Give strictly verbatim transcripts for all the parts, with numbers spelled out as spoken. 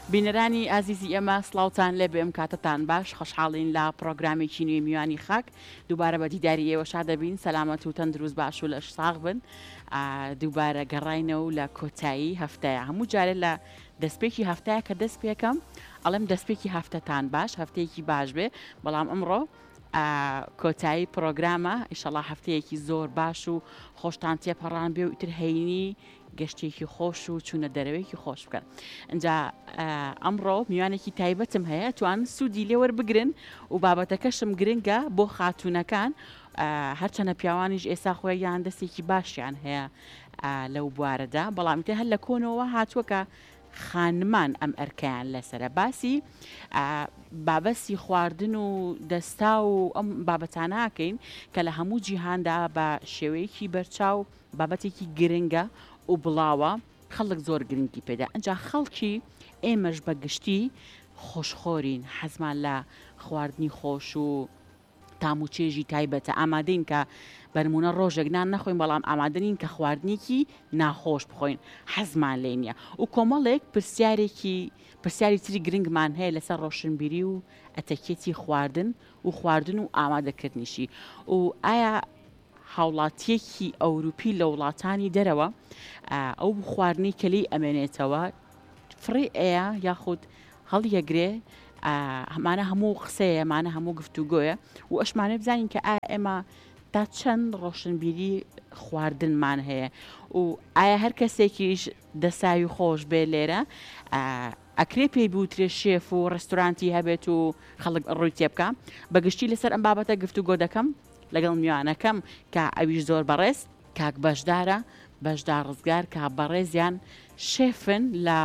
بینەرانی ئازیزی ئێمە سڵاوتان لێ بێم کاتتان باش خۆشحاڵین لە پرۆگرامێکی نوێی میوانی خاک دووبارە بە دیداری ئێوە شاد دەبین سەلامەت و تەندروست باش و لەش ساغ بن دووبارە گەڕاینەوە لە کۆتایی هەفتەیە هەموو جارێ لە دەستپێکی هەفتەیە کە دەست پێکەم ئەڵێم دەستپێکی هەفتەتان باش هەفتەیەکی باش بێ بەڵام ئەمڕۆ کۆتایی پرۆگرامە ئیشەڵا هەفتەیەکی زۆر باش و خۆشتان تێپەڕان بێ و ئیتر هەینی گەشتێکی خۆش و چوونە دەرەوەیکی خۆش بکەن اینجا ئەمڕۆ میوانێکی تایبەتم هەیە توان سوودی لێوە بگرن و بابەتەکەشم گرنگە بۆ خاتوونەکان هەرچەنە پیاوانیش ئێستا خۆی یان دەستێکی باشیان هەیە لەو بوارەدا بەڵامیتە هەر لە کۆنەوە هاتووەکە خانمان ئەم ئەرکیان لەسرە باسی بابەسی خواردن و دەستا و ئەم بابەتاناکەین کە لە هەموو جیهاندا بە شێوەیەکی بەرچاو بابەتێکی گرنگە و بڵاوە خەڵک زۆر گرنگی پێدا ئەنجا خەڵکی ئێمەش بە گشتی خۆشخۆرین حەزمان لە خواردنی خۆش و تام و چێژی تایبەتە ئامادەین کە بەرمونە ڕۆژێک نان نەخۆین بەڵام ئامادەنین کە خواردنێکی ناخۆش بخۆین حەزمان لێ نییە و کۆمەڵێک پرسیارێکی پرسیاری تری گرنگمان هەیە لەسەر ڕۆشنبیری و ئەتەکێتی خواردن و خواردن و ئامادەکردنیشی و ئایا هاوڵاتیەکی ئەوروپی لە وڵاتانی دەرەوە ئەو خواردنی کەلی ئەمێنێتەوە فڕێ ئەیە یاخود هەڵیەگرێ ئەمانە هەموو قسەیە ئەمانە هەموو گفتوگۆیە و ئەشمانێ بزانین کە ئایا ئێمە تا چەند ڕۆشنبیری خواردنمان هەیە و ئایا هەر کەسێکیش دەساوی خۆش بێ لێرە ئەکرێ پێی بوترێ شێف و ڕێستورانتی هەبێت و خەڵک ڕووی تێ بکە بەگشتی لەسەر ئەم بابەتە گفتوگۆ دەکەم لەگەڵ میوانەکەم کە ئەویش زۆر بەڕێز کاک بەشدارە بەشدار ڕزگار کا بەڕێزیان شێفن لە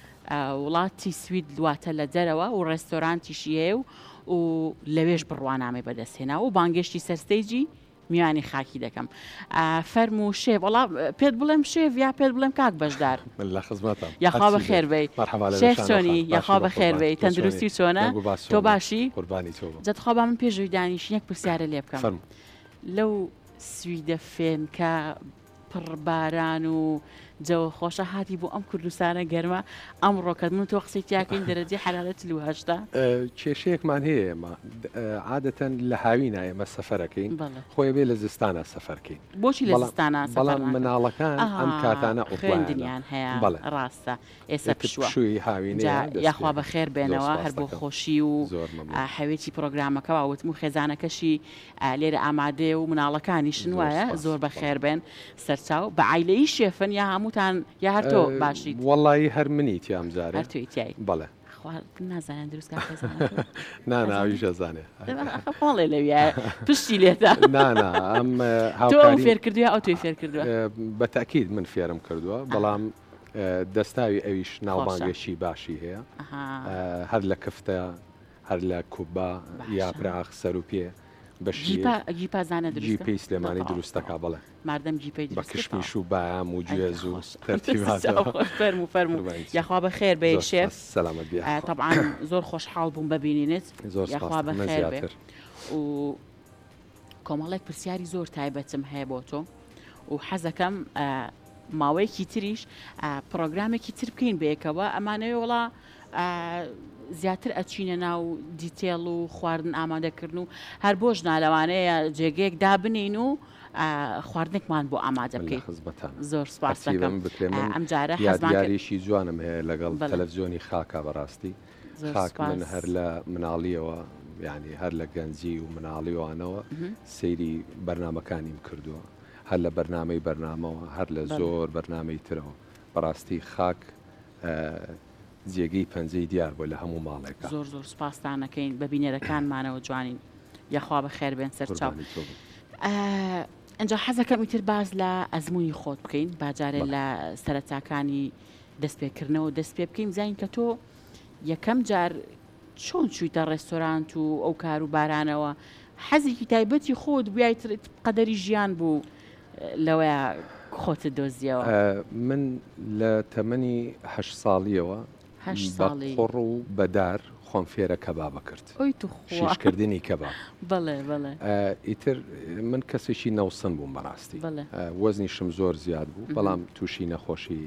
وڵاتی سوید دواتە لە دەرەوە و ڕێستۆرانتیشی هەیە و و لەوێش بڕوانامێ بەدەستێنا و بانگشتی سەرستەیجی میوانی خاکی دەکەم فەرم و شێف وڵا پێت بڵێم شێف یا پێت بڵێم کاک بەشدار یاخوا بە خێربەی شێف چۆنی یاخوا بە خێربەی تەندروستی چۆنە تۆ باشی جەتخوا با من پێشوی دانیشت یەک پرسیارە لێ بکەم لەو سویدە فێنکە پڕباران و جەوە خۆشە هاتی بۆ ئەم کوردستانە گەرمە ئەمڕۆکەت من تۆ قسەی تیاکەین دەرەجی حەرارەت لو هەشتا کێشەیەکمان هەیە ئێمە عادەتەن لە هاوینە ئێمە سەفەرەکەین خۆی بێ لە زستانە سەفەرکەین بۆچی لە زستانە بەڵام مناڵەکان ئەم کاتانە خوێندنیان هەیە ڕاستە ئێستا پشووی هاوینە یاخوا بە خێر بێنەوە هەر بۆ خۆشی و حەوێتی پرۆگرامەکە وتم و خێزانەکەشی لێرە ئامادێ و مناڵەکانیشن وایە زۆر بە خێر بێن سەرچاو بە عیلەی شێفن یا هەمووتان یا هەر تۆ باشیت وەڵی هەر منیت یام جارە هەر تویتیایی بەڵێ نازانێن دروست ناناویش ئەزانێ فڵێ لەویە پشتی لێدا نانا ئەم تۆ فێر کردووە ئەو توی فێر کردووە بە تاکید من فێرم کردووە بەڵام دەستاوی ئەویش ناوبانگەشی باشی هەیە هەر لە کفتە هەر لە کوبا یاپراخ سەر و پێ گیپازانە جیپی سلێمانی دروستەکە بڵێ مردم جیپی بە کشمیش و بایام و گوێز و فەرم و فەرم یاخوا بە خێر بێ شێف سەلامەت بێ طبعا زۆر خۆشحاڵ بووم ببینینت یاخوا بە خێر بێ و کۆمەڵێک پرسیاری زۆر تایبەتم هەیە بۆ تۆ و حەزەکەم ماوەیەکی تریش پرۆگرامێکی تر بکەین بەیەکەوە ئەمانەوە وڵا زیاتر ئەچینە ناو دیتێڵ و خواردن ئامادەکردن و هەر بۆش نالەوانەیە جێگەیەک دابنین و خواردنێکمان بۆ ئامادە بکەیت زۆر سپاس دەکەم ئەم جارە یادگاریشی جوانم هەیە لەگەڵ تەلەڤیزیۆنی خاکە بەڕاستی خاک من هەر لە مناڵیەوە یعنی هەر لە گەنجی و مناڵیوانەوە سەیری بەرنامەکانیم کردووە هەر لە بەرنامەی بەرنامەوە هەر لە زۆر بەرنامەی ترەوە بەڕاستی خاک جێگەی پەنجەی دیار بۆ لە هەموو ماڵێکە زۆر زۆر سپاسدانەکەین بە بینەرەکانمانەوە جوانین یاخوا بە خێر بێن سەرچاو ئەنجا حەزەکەم ئیتر باز لە ئەزمموی خۆت بکەین باجارێ لە سەرەتاکانی دەستپێکردنەوە دەست پێ بکەین زین کە تۆ یەکەم جار چۆن چوویتە ڕێستۆرانت و ئەو کار و بارانەوە حەزێکی تایبەتی خۆت بایت قەدەری ژیان بوو لەوەیە خۆتە دۆزیەوە من لە تەمەنی هەشت ساڵیەوە بەقڕ و بەدار خۆم فێرە کەبابە کرد شیشکردنی کەباب بەڵێ بەڵێ ئیتر من کەسێکی نەوسن بووم بەڕاستی وەزنیشم زۆر زیاد بوو بەڵام تووشی نەخۆشی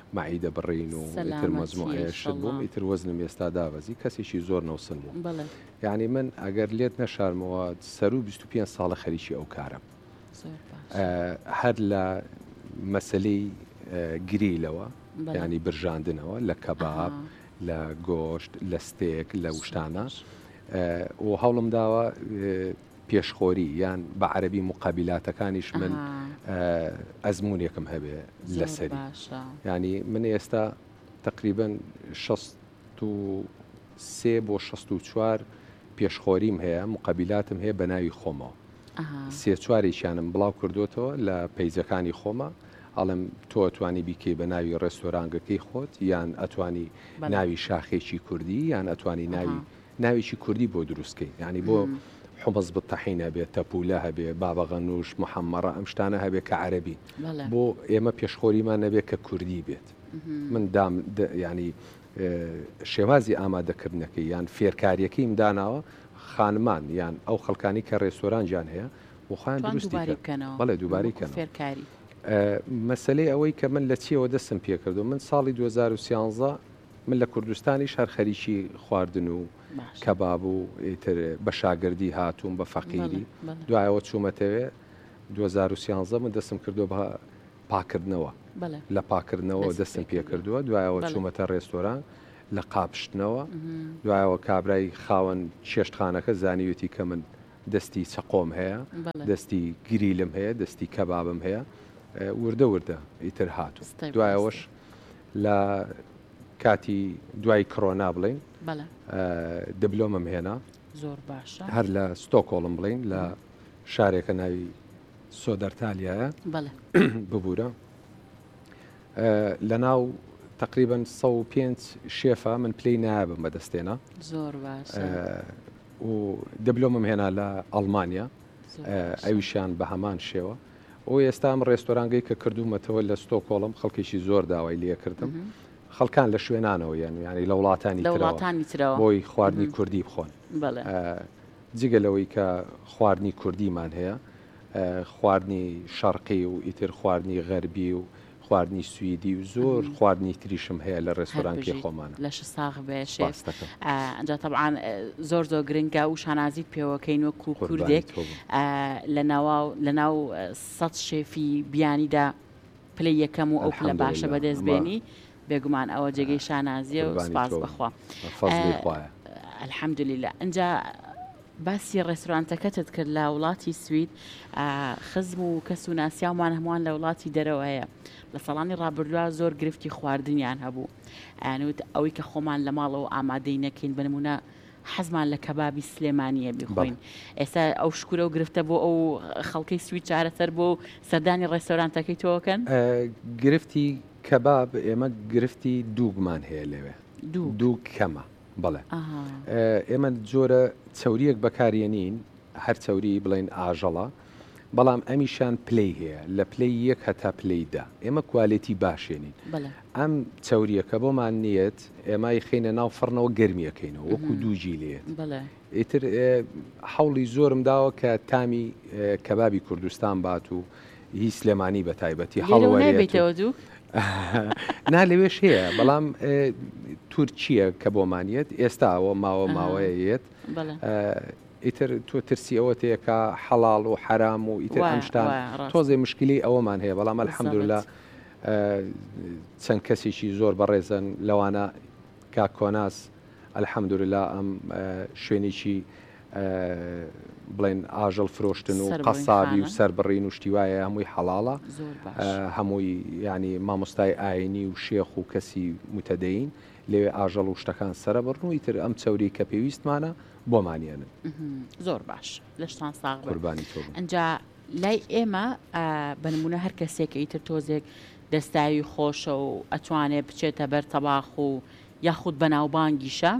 مەعی دەبڕین و ئیتر مەزموعەیە شت بووم ئیتر وەزنم ئێستا دابەزی کەسێکی زۆر نەوسن بوو یعنی من ئەگەر لێت نەشارمەوە سەر و بیست و پێنج ساڵە خەریکی ئەو کارم هەر لە مەسلەی گریلەوە ینی برژاندنەوە لە کەباب لە گۆشت لە ستێک لە وشتانە و هەوڵم داوە پێشخۆری یان بە عەرەبی مقابلاتەکانیش من ئەزمونێکم هەبێ لەسەری ینی من ئێستا تقریبا شەست و سێ بۆ شەست و چوار پێشخۆریم هەیە مقابلاتم هەیە بە ناوی خۆمەوە سێ چوارێکیانم بڵاو کردوتەوە لە پەیجەکانی خۆمە ئەڵم تۆ ئەتوانی بیکەی بە ناوی ڕێستۆرانگەکەی خۆت یان ئەتوانی ناوی شاخێکی کوردی یان ئەتوانی ناوی ناویی کوردی بۆ دروستکەی ینی بۆ حمص بالطحین هەبێت تەپولە هەبێ بابەغەنوش محەممەڕە ئەم شتانە هەبێت کە عەرەبی بۆ ئێمە پێشخۆریمان نەبێت کە کوردی بێت من دام ینی شێوازی ئامادەکردنەکەی یان فێرکاریەکەیم داناوە خانمان یان ئەو خەڵکانی کە ڕێستۆرانجان هەیە وخوایان دروستی بەڵێ دووبارەیکەن فێرکاری مەسلەی ئەوەی کە من لە چیەوە دەستم پێکردو من ساڵی دوو هەزار و سیانزە من لە کوردستانیش هەر خەریکی خواردن و کەباب و ئیتر بە شاگردی هاتووم بە فەقیری دوایەوە چوومەتەوێ دوو هەزار و سیانزە من دەستم کردو بە پاکردنەوە لە پاکردنەوە دەستم پێ کردووە دوایەوە چوومەتە ڕێستۆران لە قاپشتنەوە دوایەوە کابرای خاوەن چێشتخانەکە زانیوێتی کە من دەستی چەقۆم هەیە دەستی گریلم هەیە دەستی کەبابم هەیە وردە وردە ئیتر هاتوو دوایەوەش لە کاتی دوای کڕۆنا بڵین دبلۆمم هێنا زۆر باشە هەر لە ستۆکۆڵم بڵین لە شارێکە ناوی سۆدەرتالیایە ببوورە لە ناو تقریبا سە و پێنج شێفە من پلەی نایابم بەدەستێنە زۆر باشە و دبلۆمم هێنا لە ئەڵمانیا ئەویشیان بە هەمان شێوە ئەو ئێستا ئەم ڕێستۆرانگەی کە کردومەتەوە لە ستۆکۆڵم خەڵکیشی زۆر داوای لێکردم خەڵکان لە شوێنانەوە یان ینی لە وڵاتانی ترەوە بۆی خواردنی کوردی بخۆن جگە لەوەی کە خواردنی کوردیمان هەیە خواردنی شەرقی و ئیتر خواردنی غەربی و خواردنی سوئیدی و زۆر خواردنی تریشم هەیە لە ڕێستۆرانکی خۆمانە لەش ساغ بێش ئەنجا طبعاان زۆر زۆر گرنگە و شانازیت پێوەکەین وەکو کوردێک لە ناو سەد شێفی بیانیدا پلەی یەکەم و ئەو پلە باشە بەدەستبێنی بێگومان ئەوە جێگەی شانازیە و سپاس بخوا الحەمدوللیلا ئەنجا باسی ڕێستۆرانتەکەتت کرد لە وڵاتی سوید خزم و کەس و ناسیاومان هەمووان لە وڵاتی دەرەوە هەیە لە ساڵانی ڕابردووە زۆر گرفتی خواردنیان هەبوو ئەنوت ئەوەی کە خۆمان لە ماڵەوە ئامادەی نەکەین بنمونە حەزمان لە کەبابی سلێمانیە بیخۆین ئێستا ئەو شکورە و گرفتە بۆ ئەو خەڵکەی سوید چارەسەر بۆ سەردانی ڕێستۆرانتەکەی تۆکەن گرفتی کەباب ئێمە گرفتی دووگمان هەیە لەوێ دوو کەمە بەڵێ ئێمە جۆرە چەوریەک بەکارێنین هەر چەوری بڵێن ئاژەڵە بەڵام ئەمیشان پلەی هەیە لە پلەی یەک هەتا پلەیدا ئێمە کوالێتی باشێنین ئەم چەوریەکە بۆمان نیەت ئێمای خینە ناو فڕنەوە گەرمیەکەینەوە وەکو دووجی لێت ئیتر حوڵی زۆرم داوە کە تامی کەبابی کوردستان بات و هی سلێمانی بە تایبەتی هەڵوەبێتەوە دوو نا لەوێش هەیە بەڵام تورکیە کە بۆمانیت ئێستاەوە ماوە ماوەیەت ئیتر تۆ ترسی ئەوە تەیەکە حەڵاڵ و حرام و ئیتر ئەمشتان تۆزێ مشکلی ئەوەمان هەیە بەڵام الحەمدوللا چەند کەسێکی زۆر بەڕێزن لەوانە کاک کۆناس الحەمدوللا ئەم شوێنێکی بڵێن ئاژەڵ فرۆشتن و قەسابی و سەربڕین و شتیوایە هەمووی حەڵاڵە هەمووی ینی مامۆستای ئاینی و شێخ و کەسی متەدەین لێوێ ئاژەڵ و شتەکان سرە بڕن و ئیتر ئەم چەوری کە پێویستمانە بۆمانیانن زۆر باش لەشتان ساغ قوربانی تۆ ئەنجا لای ئێمە بەنمونە هەر کەسێک ئیتر تۆزێک دەستایی خۆشە و ئەتوانێت بچێتە بەر تەباخ و یاخود بەناوبانگیشە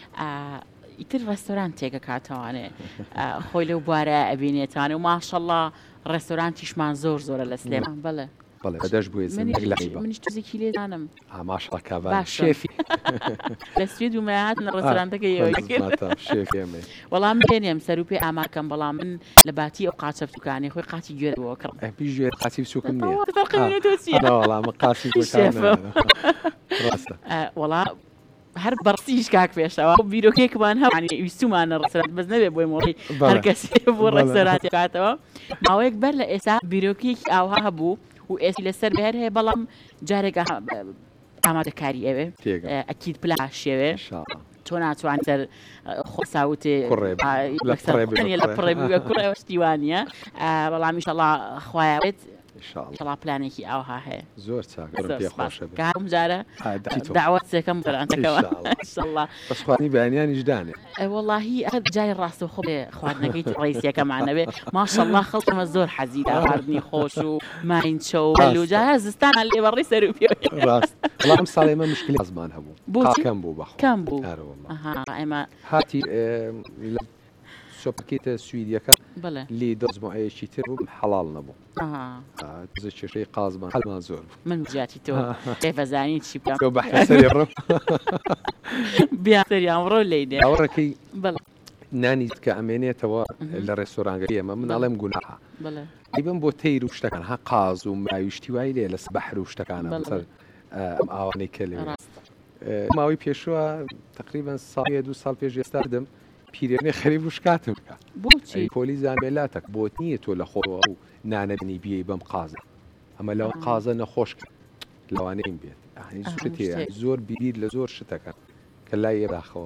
ئیتر ڕێستۆران تێکە کاتەوانێ خۆی لەو بوارە ئەبینێتوانێ و ماشەڵڵا ڕێستۆرانتیشمان زۆر زۆرە لە سلێمان بەڵێ بەڵێ بەدەش بووێ منیش تزێکی لێدانم ئاماشڵە کابان شێفی لە سوێد و مەهاتن لە ڕێستۆرانتەکە شێفێمێ وەڵام پێنێم سەر و پێ ئاماکەم بەڵام من لە باتی ئەو قاچە بچووکانی خۆی قاچی گوێرەوە کڕ ئەپی ژێر قاچی بچووکم نییە وەڵامە قاچی ڕاستە وەڵام هەر بەڕسیش کاک پێشەوە بیرۆکێکمان هەوانی ویستومانە ڕسەرات بەس نەبێ بۆی مۆڵی هەر کەسێ بۆ ڕێستۆرانتی کاتەوە ماوەیەک بەر لە ئێستا بیرۆکیەکی ئاوها هەبوو و ئێستی لەسەر بەهێر هەیە بەڵام جارێکە ئامادەکاری ئەوێ ئەکید پلاش شێوێ تۆ ناتوان سەر خۆساوتێ لە پڕێ کوڕێ شتیوانە بەڵام ئینشەڵا خوایەوێت شڵا پلانێکی ئاوها هەیە زۆر چاکم جارە داوەتێکم بەرانەکەەوە بەسخوانی بەیانیانیش دانێ وەڵاهی ئەر جای ڕاستە خۆ بێ خواردنەکەی ڕیسیەکەمانەوێ ماشەڵڵا خەڵکمە زۆر حەزی داواردنی خۆش و ماینچە و لوجار زستان لێ بەڕی سەر و پێ ڕاست وەڵام ساڵی ئێمە مشکلی زمان هەبوو کەم بوو بەخۆ کەم بوو ئێمە هاتی سۆپکێتە سویدیەکە لی دەزمایەکی تر بوو حەڵال نەبوو چێشەی قازمان هەلمان زۆر من جاتی تۆ تێفەزانی چی بکەم تۆ بەحسەری ڕۆ بیاسەریان ڕۆ لێدێ ئەوڕەکەی نانی کە ئەمێنێتەوە لە ڕێستۆرانگەری ئێمە من ئەڵێم گوناها دیبم بۆ تەیر و شتەکان ها قاز و ماویشتی وای لێ لەس بەحر و شتەکانە سەر ئاوانەی کە لێ ماوەی پێشوە تقریبا ساڵێ دوو ساڵ پێش ئێستا دەم پیرێنێ خەریب و شکاتم بکە بۆچی پۆلی زانبێلاتەک بۆت نییە تۆ لە خۆەوە و نانەبنی بیەی بەم قازە ئەمە لەوە قازە نەخۆش لەوانەیم بێت زۆر بیر لە زۆر شتەکە کە لای ێداخەوە